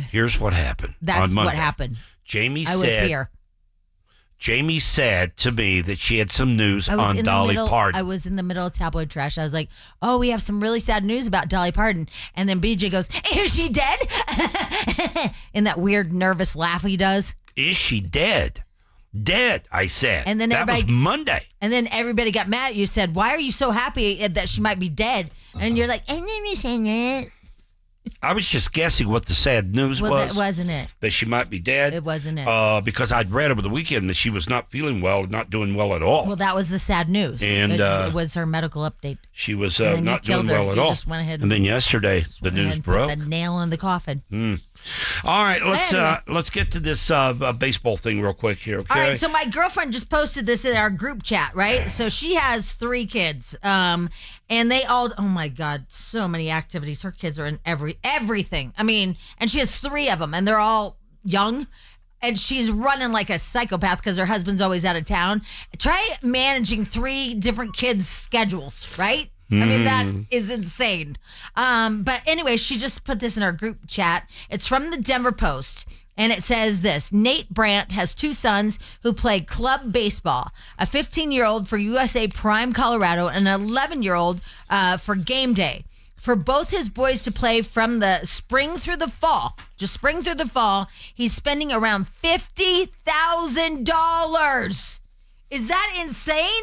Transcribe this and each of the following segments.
Here's what happened. That's on Monday. what happened. Jamie I was here. Jamie said to me that she had some news on Dolly Parton. I was in the middle of tabloid trash. I was like, oh, we have some really sad news about Dolly Parton. And then BJ goes, is she dead? In that weird, nervous laugh he does. Is she dead? Dead, I said. And then that was Monday. And then everybody got mad at you, said, why are you so happy that she might be dead? And you're like, I never said that. I was just guessing what the sad news was. Well, that wasn't it. That she might be dead. It wasn't it. Because I'd read over the weekend that she was not feeling well, not doing well at all. Well, that was the sad news. And it was her medical update. She was not doing well at all. Just went ahead and then yesterday, the news broke. Put the nail in the coffin. All right, let's get to this baseball thing real quick here, okay? All right, so my girlfriend just posted this in our group chat, right? So she has 3 kids, and they all, oh my God, so many activities. Her kids are in everything. I mean, and she has 3 of them, and they're all young. And she's running like a psychopath because her husband's always out of town. Try managing 3 different kids' schedules, right? I mean, that is insane. But anyway, she just put this in our group chat. It's from the Denver Post, and it says this. Nate Brandt has 2 sons who play club baseball, a 15-year-old for USA Prime Colorado and an 11-year-old for Game Day. For both his boys to play from the spring through the fall, just spring through the fall, he's spending around $50,000. Is that insane?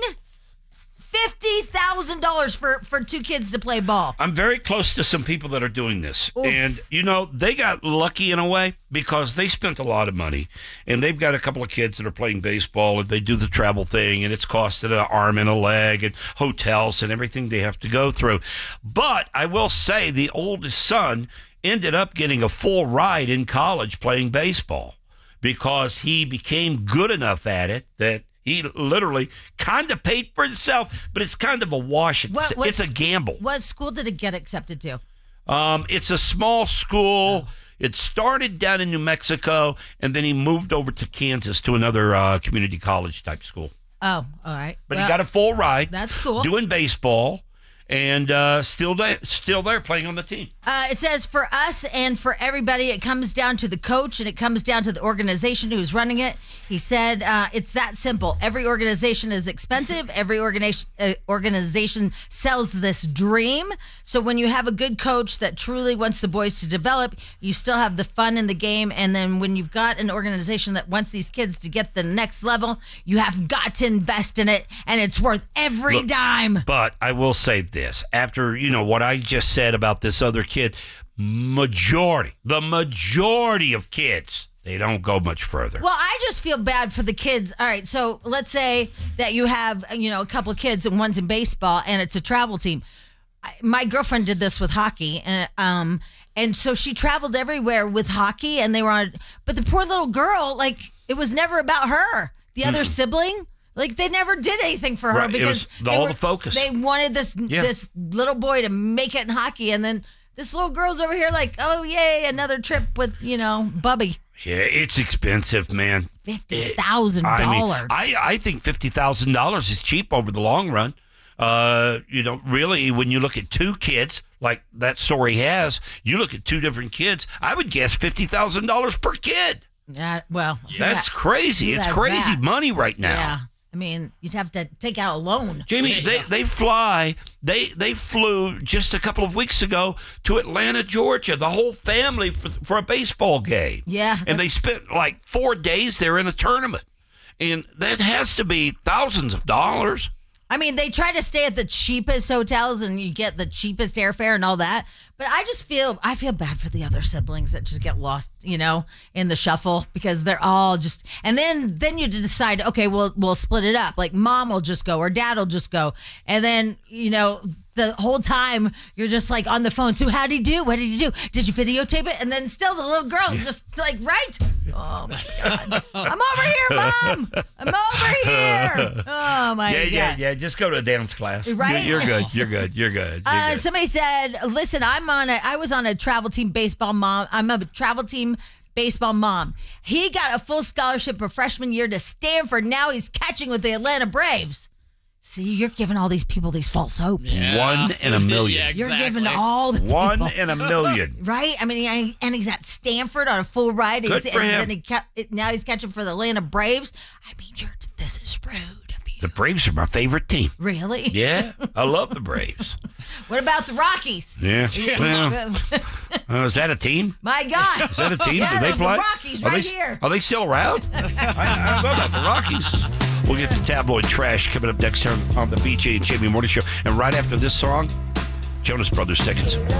$50,000 for 2 kids to play ball. I'm very close to some people that are doing this. Oof. And, they got lucky in a way because they spent a lot of money. And they've got a couple of kids that are playing baseball, and they do the travel thing, and it's costed an arm and a leg and hotels and everything they have to go through. But I will say the oldest son ended up getting a full ride in college playing baseball because he became good enough at it that he literally kind of paid for himself, but it's kind of a wash. It's a gamble. What school did it get accepted to? It's a small school. Oh. It started down in New Mexico, and then he moved over to Kansas to another community college type school. Oh, all right. But he got a full ride. That's cool. Doing baseball. And still there playing on the team. It says for us and for everybody, it comes down to the coach and it comes down to the organization who's running it. He said it's that simple. Every organization is expensive. Every organization sells this dream. So when you have a good coach that truly wants the boys to develop, you still have the fun in the game. And then when you've got an organization that wants these kids to get the next level, you have got to invest in it, and it's worth every dime. But I will say this, after what I just said about this other kid, the majority of kids, they don't go much further. Well, I just feel bad for the kids. All right, so let's say that you have a couple of kids and one's in baseball and it's a travel team. My girlfriend did this with hockey, and so she traveled everywhere with hockey, and they were on. But the poor little girl, it was never about her. The other sibling. They never did anything for her because it was all the focus. They wanted this little boy to make it in hockey, and then this little girl's over here oh yay, another trip with Bubby. Yeah, it's expensive, man. $50,000. I think $50,000 is cheap over the long run. Really, when you look at 2 kids like that story has, you look at 2 different kids. I would guess $50,000 per kid. That's crazy. It's crazy money right now. Yeah. I mean, you'd have to take out a loan. Jamie, they fly. They flew just a couple of weeks ago to Atlanta, Georgia, the whole family for a baseball game. Yeah. And they spent 4 days there in a tournament. And that has to be thousands of dollars. I mean, they try to stay at the cheapest hotels and you get the cheapest airfare and all that. But I feel bad for the other siblings that just get lost, in the shuffle because they're all just, and then you decide, okay, we'll split it up. Mom will just go or dad will just go. And then, the whole time you're just on the phone. So how did he do? What did he do? Did you videotape it? And then still the little girl just right? Oh my God. I'm over here, Mom. I'm over here. Oh my God. Yeah. Just go to a dance class. Right? You're good. You're good. Somebody said, listen, I was on a travel team baseball mom. I'm a travel team baseball mom. He got a full scholarship for freshman year to Stanford. Now he's catching with the Atlanta Braves. See, you're giving all these people these false hopes. Yeah. 1 in a million. Yeah, You're exactly. giving all the people. 1 in a million. Right? I mean, and he's at Stanford on a full ride. Good for him. And then now he's catching for the Atlanta Braves. I mean, this is rude of you. The Braves are my favorite team. Really? Yeah, I love the Braves. What about the Rockies? Yeah. Well, is that a team? My God. Is that a team? Yeah, Do they there's the play? Rockies Are right they, here. Are they still around? I don't know about the Rockies. We'll get to tabloid trash coming up next time on the BJ and Jamie Morning Show. And right after this song, Jonas Brothers tickets.